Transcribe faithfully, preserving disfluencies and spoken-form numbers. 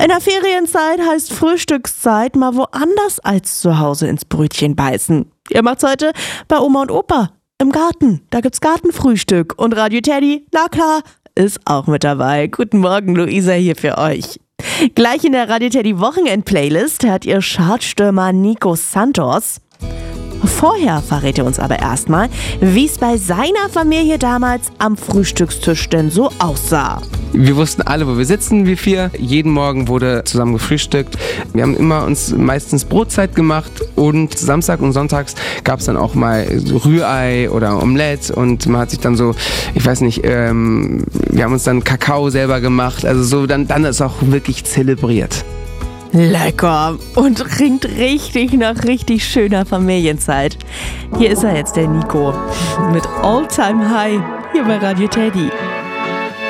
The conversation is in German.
In der Ferienzeit heißt Frühstückszeit mal woanders als zu Hause ins Brötchen beißen. Ihr macht's heute bei Oma und Opa im Garten. Da gibt's Gartenfrühstück und Radio Teddy, na klar, ist auch mit dabei. Guten Morgen, Luisa hier für euch. Gleich in der Radio Teddy Wochenend-Playlist hört ihr Chartstürmer Nico Santos. Vorher verrät er uns aber erstmal, wie es bei seiner Familie damals am Frühstückstisch denn so aussah. Wir wussten alle, wo wir sitzen, wir vier. Jeden Morgen wurde zusammen gefrühstückt. Wir haben immer uns meistens Brotzeit gemacht und Samstag und Sonntags gab es dann auch mal Rührei oder Omelette und man hat sich dann so, ich weiß nicht, ähm, wir haben uns dann Kakao selber gemacht. Also so, dann, dann ist auch wirklich zelebriert. Lecker und klingt richtig nach richtig schöner Familienzeit. Hier ist er jetzt, der Nico, mit All Time High hier bei Radio Teddy.